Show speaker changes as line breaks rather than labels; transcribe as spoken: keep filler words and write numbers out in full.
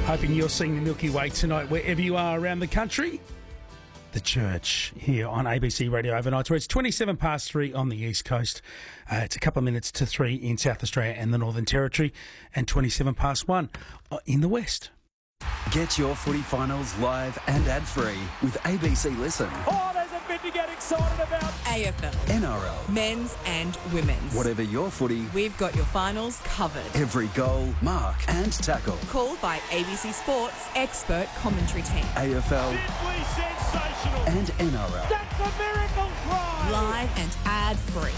Hoping you're seeing the Milky Way tonight wherever you are around the country. The Church here on A B C Radio Overnight, where it's twenty-seven past three on the East Coast. Uh, it's a couple of minutes to three in South Australia and the Northern Territory, and twenty-seven past one in the West.
Get your footy finals live and ad-free with A B C Listen.
Oh, there's a bit to get excited about.
A F L,
N R L,
men's and women's.
Whatever your footy,
We've got your finals covered.
every goal, mark and tackle.
Called by A B C Sports expert commentary team.
A F L
Simply sensational.
and N R L.
That's a miracle try.
Live and ad-free.